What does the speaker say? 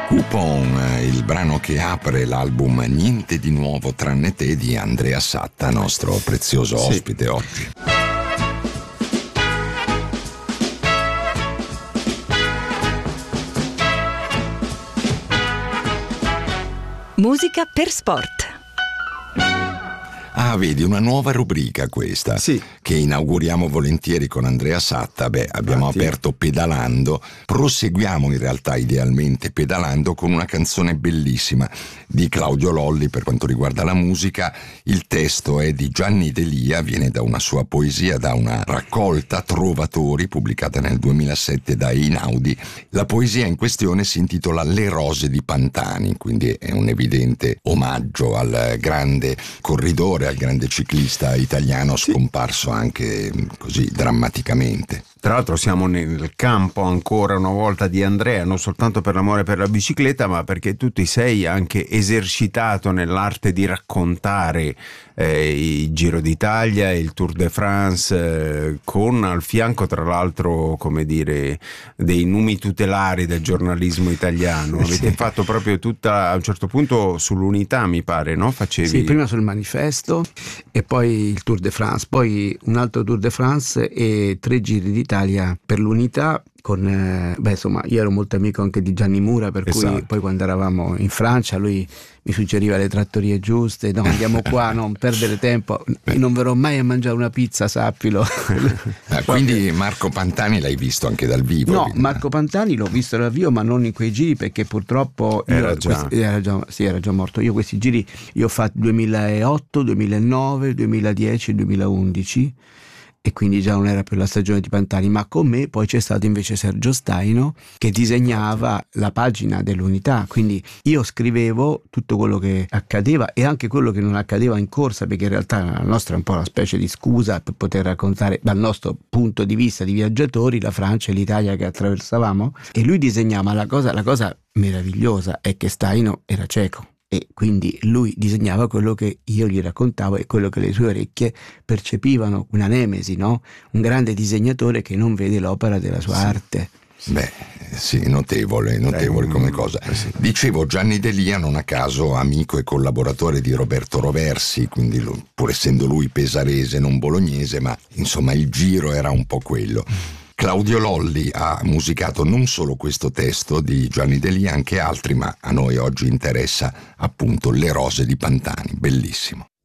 Coupon, il brano che apre l'album Niente di nuovo tranne te di Andrea Satta, nostro prezioso ospite oggi. Musica per sport. Ah, vedi, una nuova rubrica questa, che inauguriamo volentieri con Andrea Satta. Abbiamo aperto pedalando, proseguiamo in realtà idealmente pedalando con una canzone bellissima di Claudio Lolli per quanto riguarda la musica. Il testo è di Gianni Delia, viene da una sua poesia, da una raccolta Trovatori pubblicata nel 2007 da Einaudi. La poesia in questione si intitola Le rose di Pantani, quindi è un evidente omaggio al grande corridore, al grande ciclista italiano scomparso anche così drammaticamente. Tra l'altro siamo nel campo ancora una volta di Andrea, non soltanto per l'amore per la bicicletta, ma perché tu ti sei anche esercitato nell'arte di raccontare il Giro d'Italia e il Tour de France, con al fianco tra l'altro, come dire, dei numi tutelari del giornalismo italiano. Avete fatto proprio tutta, a un certo punto sull'Unità mi pare, no? Facevi... Sì, prima sul Manifesto e poi il Tour de France, poi un altro Tour de France e 3 Giri d'Italia per l'Unità con, insomma, io ero molto amico anche di Gianni Mura, per cui poi quando eravamo in Francia lui mi suggeriva le trattorie giuste, no, andiamo qua, non perdere tempo, io non verrò mai a mangiare una pizza, sappilo. Quindi Marco Pantani l'hai visto anche dal vivo? No, Marco Pantani l'ho visto dal vivo, ma non in quei giri, perché purtroppo era già morto. Io questi giri ho fatto 2008, 2009, 2010 e 2011, e quindi già non era più la stagione di Pantani, ma con me poi c'è stato invece Sergio Staino che disegnava la pagina dell'Unità, quindi io scrivevo tutto quello che accadeva e anche quello che non accadeva in corsa, perché in realtà la nostra è un po' una specie di scusa per poter raccontare dal nostro punto di vista di viaggiatori la Francia e l'Italia che attraversavamo, e lui disegnava la cosa meravigliosa è che Staino era cieco. E quindi lui disegnava quello che io gli raccontavo e quello che le sue orecchie percepivano, una nemesi, no? Un grande disegnatore che non vede l'opera della sua arte. Notevole come cosa. Dicevo, Gianni Delia, non a caso amico e collaboratore di Roberto Roversi, quindi pur essendo lui pesarese non bolognese, ma insomma il giro era un po' quello. Claudio Lolli ha musicato non solo questo testo di Gianni Delia, anche altri, ma a noi oggi interessa appunto Le rose di Pantani, bellissimo.